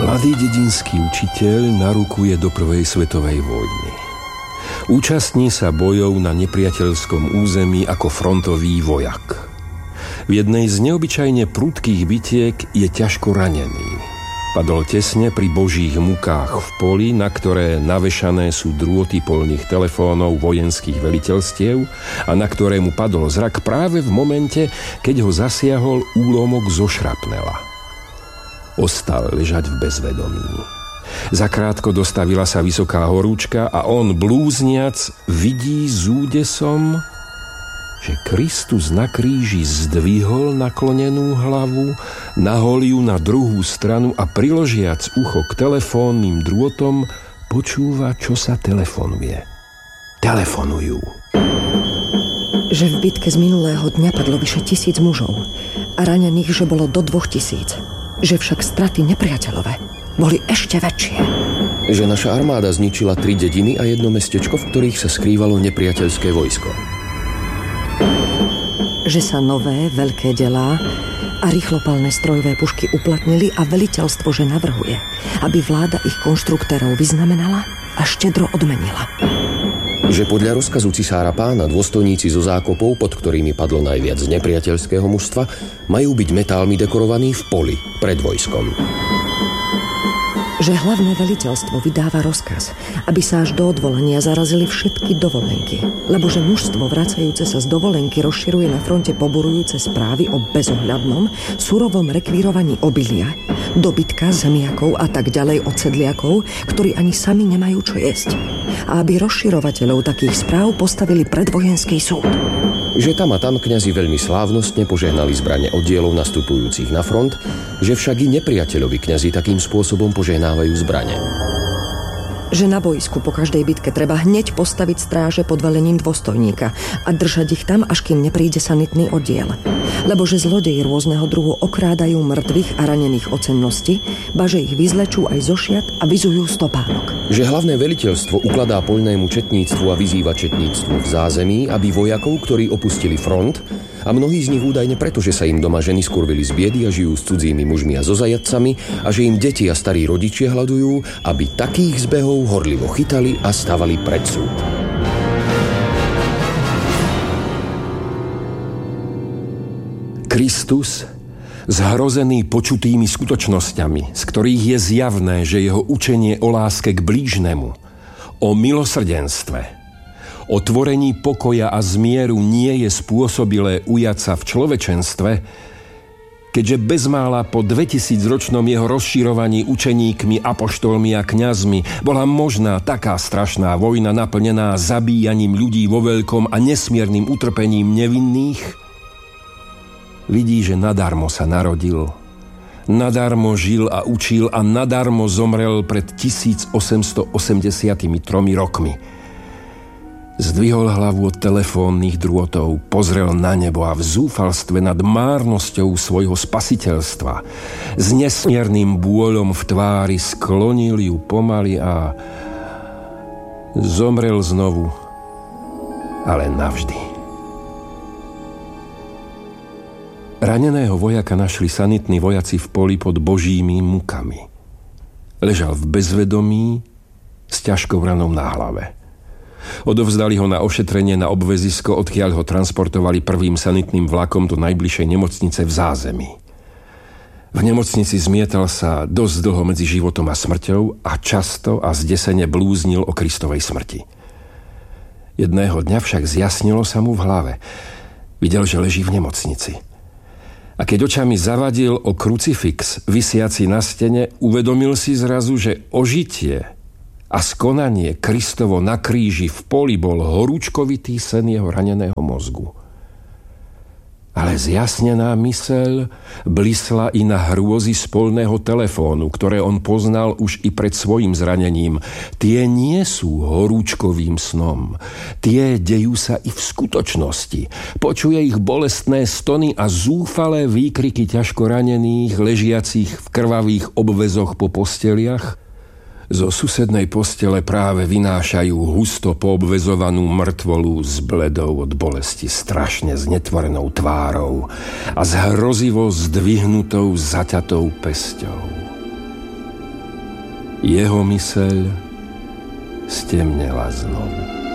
Mladý dedinský učiteľ narukuje do prvej svetovej vojny. Účastní sa bojov na nepriateľskom území ako frontový vojak. V jednej z neobyčajne prudkých bitiek je ťažko ranený. Padol tesne pri božích mukách v poli, na ktoré navešané sú drôty polných telefónov vojenských veliteľstiev a na ktoré mu padol zrak práve v momente, keď ho zasiahol úlomok zo šrapnela. Ostal ležať v bezvedomí. Zakrátko dostavila sa vysoká horúčka a on, blúzniac, vidí s údesom, že Kristus na kríži zdvihol naklonenú hlavu, nahol ju na druhú stranu a priložiac ucho k telefónnym drôtom počúva, čo sa telefonuje. Telefonujú. Že v bitke z minulého dňa padlo vyše 1000 mužov a ranených, že bolo do 2000. Že však straty nepriateľové boli ešte väčšie. Že naša armáda zničila 3 dediny a jedno mestečko, v ktorých sa skrývalo nepriateľské vojsko. Že sa nové, veľké delá a rýchlopalné strojové pušky uplatnili a veliteľstvo, že navrhuje, aby vláda ich konštruktérov vyznamenala a štedro odmenila. Že podľa rozkazu cisára Pána dôstojníci zo zákopov, pod ktorými padlo najviac z nepriateľského mužstva, majú byť metálmi dekorovaní v poli pred vojskom. Že hlavné veliteľstvo vydáva rozkaz, aby sa až do odvolania zarazili všetky dovolenky, lebo že mužstvo vracajúce sa z dovolenky rozširuje na fronte poburujúce správy o bezohľadnom, surovom rekvírovaní obilia, dobytka, zemiakov a tak ďalej od sedliakov, ktorí ani sami nemajú čo jesť. A aby rozširovateľov takých správ postavili pred vojenský súd. Že tam a tam kňazi veľmi slávnostne požehnali zbrane oddielov nastupujúcich na front, že však i nepriateľovi kňazi takým spôsobom požehnávajú zbrane. Že na boisku po každej bitke treba hneď postaviť stráže pod velením dôstojníka a držať ich tam, až kým nepríde sanitný oddiel. Lebo že zlodeji rôzneho druhu okrádajú mŕtvych a ranených o cennosti, ba že ich vyzlečú aj zo šiat a vyzujú stopánok. Že hlavné veliteľstvo ukladá poľnému četníctvu a vyzýva četníctvu v zázemí, aby vojakov, ktorí opustili front, a mnohí z nich údajne preto, že sa im doma ženy skurvili z biedy a žijú s cudzími mužmi a so zajatcami a že im deti a starí rodičia hľadujú, aby takých zbehov horlivo chytali a stavali pred súd. Kristus, zhrozený počutými skutočnosťami, z ktorých je zjavné, že jeho učenie o láske k blížnemu, o milosrdenstve, o tvorení pokoja a zmieru nie je spôsobilé ujať sa v človečenstve, keďže bezmála po 2000-ročnom jeho rozširovaní učeníkmi, apoštolmi a kňazmi bola možná taká strašná vojna naplnená zabíjaním ľudí vo veľkom a nesmiernym utrpením nevinných, vidí, že nadarmo sa narodil, nadarmo žil a učil a nadarmo zomrel pred 1883 rokmi. Zdvihol hlavu od telefónnych drôtov, pozrel na nebo a v zúfalstve nad márnosťou svojho spasiteľstva s nesmierným bôľom v tvári sklonil ju pomaly a zomrel znovu, ale navždy. Raneného vojaka našli sanitní vojaci v poli pod božími mukami. Ležal v bezvedomí s ťažkou ranou na hlave. Odovzdali ho na ošetrenie na obväzisko, odkiaľ ho transportovali prvým sanitným vlakom do najbližšej nemocnice v zázemí. V nemocnici zmietal sa dosť dlho medzi životom a smrťou a často a zdesene blúznil o Kristovej smrti. Jedného dňa však zjasnilo sa mu v hlave. Videl, že leží v nemocnici. A keď očami zavadil o krucifix visiaci na stene, uvedomil si zrazu, že ožitie a skonanie Kristovo na kríži v poli bol horúčkovitý sen jeho raneného mozgu. Ale zjasnená myseľ blisla i na hrôzy z polného telefónu, ktoré on poznal už i pred svojim zranením. Tie nie sú horúčkovým snom. Tie dejú sa i v skutočnosti. Počuje ich bolestné stony a zúfalé výkriky ťažko ranených, ležiacich v krvavých obväzoch po posteliach. Zo susednej postele práve vynášajú husto poobvezovanú mŕtvolu s bledou od bolesti, strašne znetvorenou tvárou a s hrozivo zdvihnutou zaťatou pesťou. Jeho myseľ stemnela znovu.